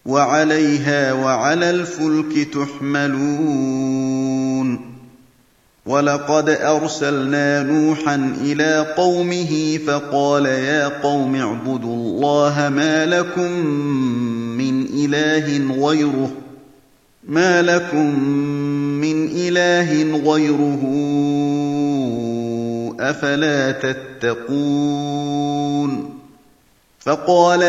وَعَلَيْهَا وَعَلَى الْفُلْكِ تُحْمَلُونَ وَلَقَدْ أَرْسَلْنَا نُوحًا إِلَىٰ قَوْمِهِ فَقَالَ يَا قَوْمِ اعْبُدُوا اللَّهَ مَا لَكُم مِّنْ إِلَٰهٍ غَيْرُهُ أَفَلَا تَتَّقُونَ